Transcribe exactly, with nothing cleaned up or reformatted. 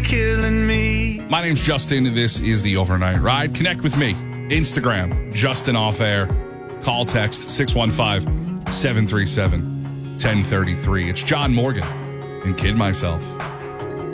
killing me. My name's Justin. This is the Overnight Ride. Connect with me. Instagram, Justin Off Air. Call text six one five, seven three seven, one zero three three. It's John Morgan and Kid Myself.